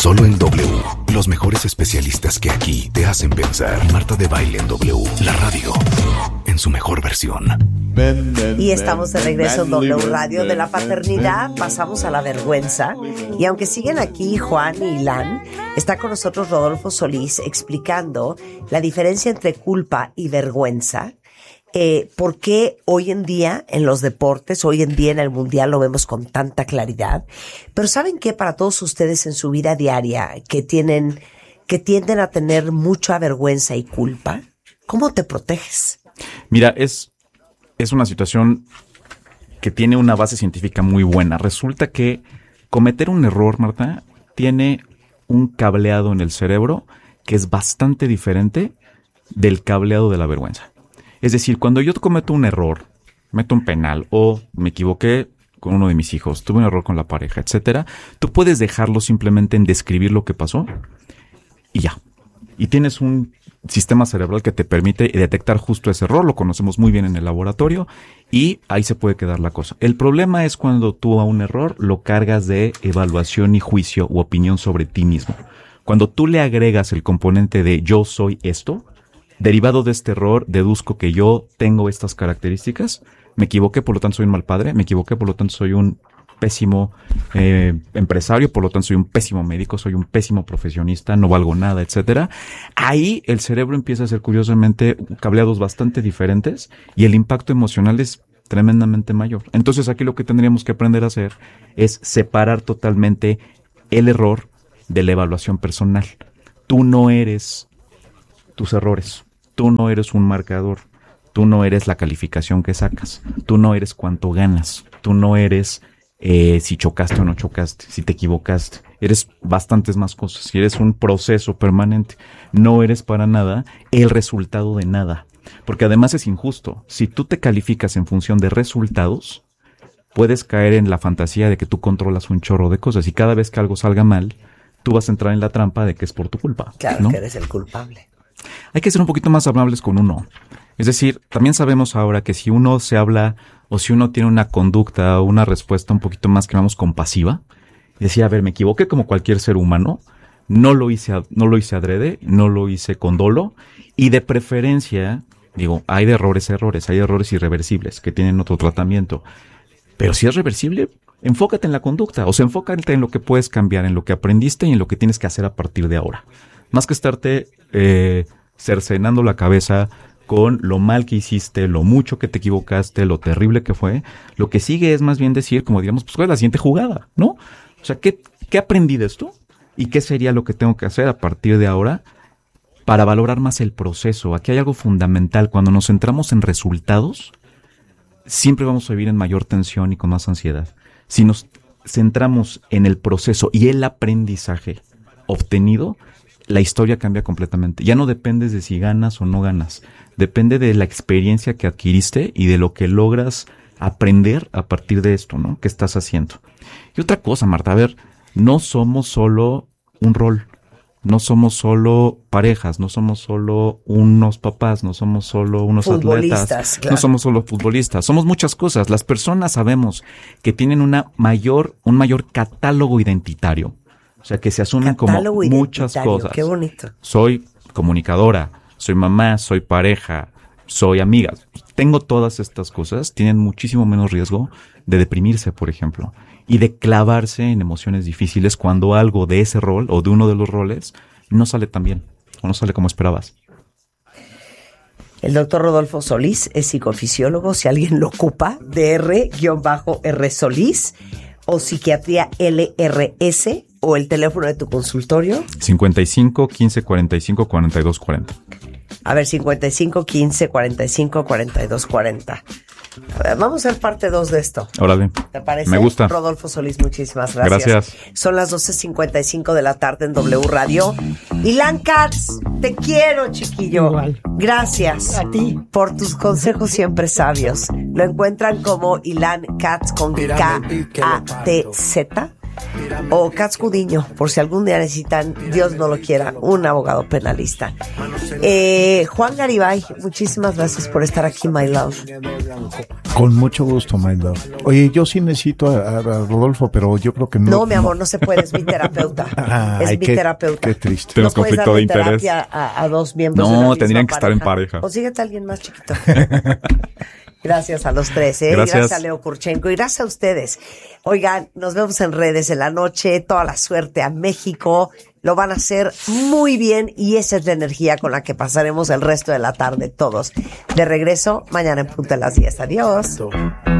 Solo en W. Los mejores especialistas que aquí te hacen pensar. Marta de Baile en W. La radio en su mejor versión. Y estamos de regreso en W Radio. De la paternidad pasamos a la vergüenza. Y aunque siguen aquí Juan y Ilan, está con nosotros Rodolfo Solís explicando la diferencia entre culpa y vergüenza. ¿Por qué hoy en día en los deportes, hoy en día en el mundial lo vemos con tanta claridad? Pero ¿saben qué? Para todos ustedes en su vida diaria que tienden a tener mucha vergüenza y culpa, ¿cómo te proteges? Mira, es una situación que tiene una base científica muy buena. Resulta que cometer un error, Marta, tiene un cableado en el cerebro que es bastante diferente del cableado de la vergüenza. Es decir, cuando yo cometo un error, meto un penal o me equivoqué con uno de mis hijos, tuve un error con la pareja, etcétera, tú puedes dejarlo simplemente en describir lo que pasó y ya. Y tienes un sistema cerebral que te permite detectar justo ese error, lo conocemos muy bien en el laboratorio y ahí se puede quedar la cosa. El problema es cuando tú a un error lo cargas de evaluación y juicio u opinión sobre ti mismo. Cuando tú le agregas el componente de yo soy esto, derivado de este error, deduzco que yo tengo estas características, me equivoqué, por lo tanto soy un mal padre, me equivoqué, por lo tanto soy un pésimo empresario, por lo tanto soy un pésimo médico, soy un pésimo profesionista, no valgo nada, etcétera. Ahí el cerebro empieza a hacer curiosamente cableados bastante diferentes y el impacto emocional es tremendamente mayor. Entonces aquí lo que tendríamos que aprender a hacer es separar totalmente el error de la evaluación personal. Tú no eres tus errores. Tú no eres un marcador, tú no eres la calificación que sacas, tú no eres cuánto ganas, tú no eres si chocaste o no chocaste, si te equivocaste, eres bastantes más cosas, y eres un proceso permanente, no eres para nada el resultado de nada, porque además es injusto, si tú te calificas en función de resultados, puedes caer en la fantasía de que tú controlas un chorro de cosas y cada vez que algo salga mal, tú vas a entrar en la trampa de que es por tu culpa. Claro, ¿no? que eres el culpable. Hay que ser un poquito más amables con uno. Es decir, también sabemos ahora que si uno se habla o si uno tiene una conducta o una respuesta un poquito más, que llamamos compasiva, y decir, a ver, me equivoqué como cualquier ser humano, no lo hice adrede, no lo hice con dolo, y de preferencia, digo, hay de errores, hay errores irreversibles que tienen otro tratamiento, pero si es reversible, enfócate en la conducta, o sea, enfócate en lo que puedes cambiar, en lo que aprendiste y en lo que tienes que hacer a partir de ahora. Más que estarte cercenando la cabeza con lo mal que hiciste, lo mucho que te equivocaste, lo terrible que fue, lo que sigue es más bien decir, como digamos, pues, ¿cuál es la siguiente jugada? ¿No? O sea, ¿qué aprendí de esto? ¿Y qué sería lo que tengo que hacer a partir de ahora para valorar más el proceso? Aquí hay algo fundamental. Cuando nos centramos en resultados, siempre vamos a vivir en mayor tensión y con más ansiedad. Si nos centramos en el proceso y el aprendizaje obtenido, la historia cambia completamente. Ya no dependes de si ganas o no ganas. Depende de la experiencia que adquiriste y de lo que logras aprender a partir de esto, ¿no? ¿Qué estás haciendo? Y otra cosa, Marta, a ver, no somos solo un rol. No somos solo parejas, no somos solo unos papás, no somos solo unos atletas, claro. No somos solo futbolistas, somos muchas cosas. Las personas sabemos que tienen un mayor catálogo identitario. O sea, que se asumen como muchas cosas. Qué bonito. Soy comunicadora, soy mamá, soy pareja, soy amiga. Tengo todas estas cosas, tienen muchísimo menos riesgo de deprimirse, por ejemplo, y de clavarse en emociones difíciles cuando algo de ese rol o de uno de los roles no sale tan bien o no sale como esperabas. El doctor Rodolfo Solís es psicofisiólogo, si alguien lo ocupa, DR-R Solís o psiquiatría LRS. ¿O el teléfono de tu consultorio? 55 15 45 42 40. A ver, 55 15 45 42 40. A ver, vamos a hacer parte 2 de esto. Órale. ¿Te parece? Me gusta. Rodolfo Solís, muchísimas gracias. Gracias. Son las 12:55 de la tarde en W Radio. Ilan Katz, te quiero, chiquillo. Igual. Gracias. A ti. Por tus consejos siempre sabios. Lo encuentran como Ilan Katz con K-A-T-Z. o Katz Cudiño, por si algún día necesitan, Dios no lo quiera, un abogado penalista. Juan Garibay, muchísimas gracias por estar aquí, my love. Con mucho gusto, my love. Oye, yo sí necesito a Rodolfo, pero yo creo que no. No, mi amor, no se puede, es mi terapeuta. Es mi terapeuta. Qué triste. Tenemos no puedes conflicto de darle interés. terapia a dos miembros de la No, misma tendrían que estar en pareja. pareja. Consíguete a alguien más chiquito. Gracias a los tres, Gracias a Leo Kurchenko y gracias a ustedes. Oigan, nos vemos en redes en la noche. Toda la suerte a México. Lo van a hacer muy bien y esa es la energía con la que pasaremos el resto de la tarde todos. De regreso mañana en punto de las 10. Adiós.